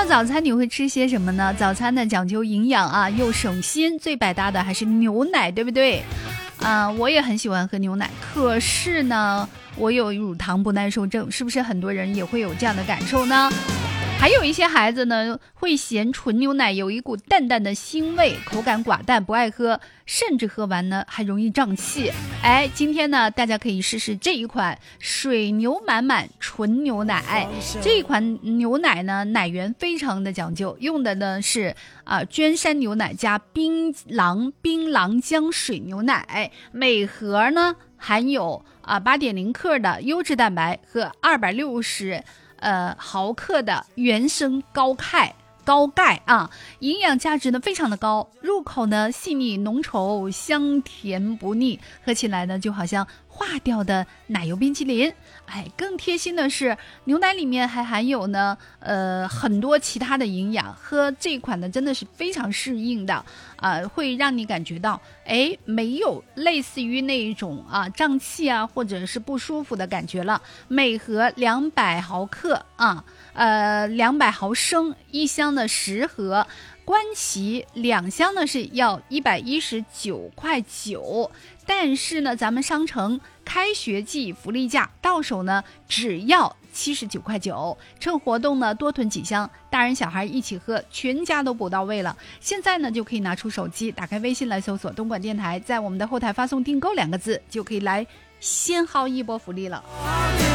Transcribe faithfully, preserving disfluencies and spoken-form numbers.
早餐你会吃些什么呢？早餐呢讲究营养啊，又省心，最百搭的还是牛奶，对不对？啊、呃，我也很喜欢喝牛奶，可是呢，我有乳糖不耐受症，是不是很多人也会有这样的感受呢？还有一些孩子呢，会嫌纯牛奶有一股淡淡的腥味，口感寡淡，不爱喝，甚至喝完呢还容易胀气。哎，今天呢，大家可以试试这一款水牛满满纯牛奶。这一款牛奶呢，奶源非常的讲究，用的呢是啊、呃、娟山牛奶加槟榔槟榔浆水牛奶，每盒呢含有啊八点零克的优质蛋白和二百六十。呃，毫克的原生高钙高钙啊，营养价值呢非常的高，入口呢细腻浓稠，香甜不腻，喝起来呢就好像化掉的奶油冰淇淋。哎，更贴心的是，牛奶里面还含有呢呃很多其他的营养，喝这款呢真的是非常适应的啊、呃，会让你感觉到哎没有类似于那种啊胀气啊或者是不舒服的感觉了。每盒两百毫克啊，呃两百毫升，一箱的十盒。关其两箱呢是要一百一十九块九，但是呢，咱们商城开学季福利价到手呢只要七十九块九，趁活动呢多囤几箱，大人小孩一起喝，全家都补到位了。现在呢就可以拿出手机，打开微信来搜索东莞电台，在我们的后台发送订购两个字，就可以来先薅一波福利了。